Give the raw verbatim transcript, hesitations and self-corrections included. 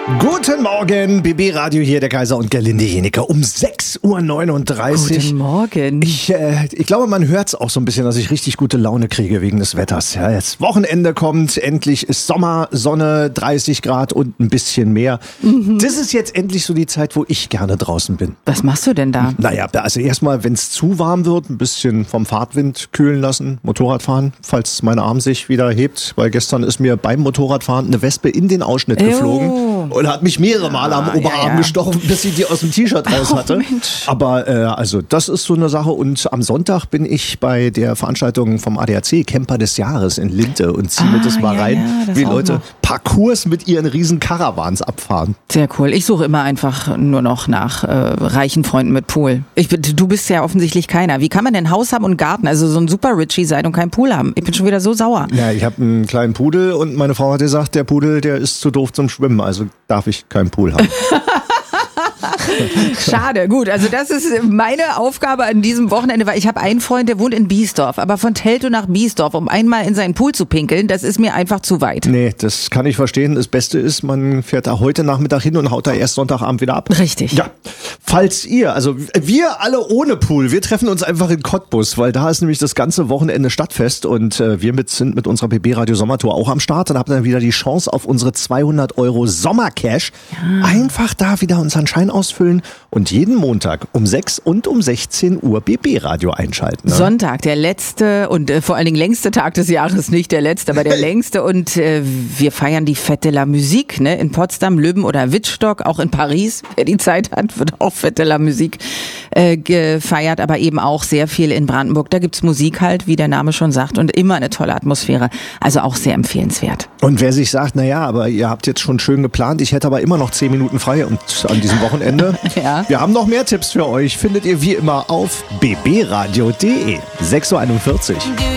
Guten Morgen, B B Radio hier, der Kaiser und Gerlinde Jeniker um sechs Uhr neununddreißig. Guten Morgen. Ich, äh, ich glaube, man hört es auch so ein bisschen, dass ich richtig gute Laune kriege wegen des Wetters. Ja, jetzt Wochenende kommt, endlich ist Sommer, Sonne, dreißig Grad und ein bisschen mehr. Mhm. Das ist jetzt endlich so die Zeit, wo ich gerne draußen bin. Was machst du denn da? Naja, also erstmal, wenn es zu warm wird, ein bisschen vom Fahrtwind kühlen lassen, Motorrad fahren, falls mein Arm sich wieder hebt, weil gestern ist mir beim Motorradfahren eine Wespe in den Ausschnitt Ew. geflogen. Und hat mich mehrere Male am Ah, Oberarm ja, ja. gestochen, bis ich die aus dem T-Shirt raus Oh, hatte. Mensch. Aber äh, also das ist so eine Sache. Und am Sonntag bin ich bei der Veranstaltung vom A D A C, Camper des Jahres in Linte, und ziehe mir Ah, das mal ja, rein, ja, das wie auch Leute noch. Parcours mit ihren riesen Caravans abfahren. Sehr cool. Ich suche immer einfach nur noch nach äh, reichen Freunden mit Pool. Ich, bin- du bist ja offensichtlich keiner. Wie kann man denn ein Haus haben und einen Garten, also so ein super Richie sein und keinen Pool haben? Ich bin schon wieder so sauer. Ja, ich habe einen kleinen Pudel und meine Frau hat gesagt, der Pudel, der ist zu doof zum Schwimmen, also darf ich keinen Pool haben. Schade. Gut, also das ist meine Aufgabe an diesem Wochenende, weil ich habe einen Freund, der wohnt in Biesdorf, aber von Teltow nach Biesdorf, um einmal in seinen Pool zu pinkeln, das ist mir einfach zu weit. Nee, das kann ich verstehen. Das Beste ist, man fährt da heute Nachmittag hin und haut da erst Sonntagabend wieder ab. Richtig. Ja, falls ihr, also wir alle ohne Pool, wir treffen uns einfach in Cottbus, weil da ist nämlich das ganze Wochenende Stadtfest und äh, wir mit, sind mit unserer B B Radio Sommertour auch am Start und habt dann wieder die Chance auf unsere zweihundert Euro Sommercash. Ja. Einfach da wieder unseren Schein ausfüllen und jeden Montag um sechs und um sechzehn Uhr B B Radio einschalten. Ne? Sonntag, der letzte und äh, vor allen Dingen längste Tag des Jahres, nicht der letzte, aber der längste, und äh, wir feiern die Fête de la Musique, ne, in Potsdam, Löwen oder Wittstock, auch in Paris, wer die Zeit hat, wird auch Fête de la Musique äh, gefeiert, aber eben auch sehr viel in Brandenburg. Da gibt's Musik halt, wie der Name schon sagt, und immer eine tolle Atmosphäre, also auch sehr empfehlenswert. Und wer sich sagt, naja, aber ihr habt jetzt schon schön geplant, ich hätte aber immer noch zehn Minuten frei und an diesem Wochenende. Ja. Wir haben noch mehr Tipps für euch, findet ihr wie immer auf b b radio punkt d e. sechs Uhr einundvierzig.